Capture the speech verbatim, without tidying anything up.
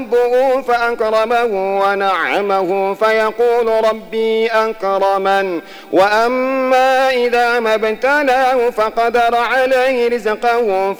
ربه فأكرمه ونعمه فيقول ربي أكرمن وأما إذا ما ابتلاه فقدر عليه رزقه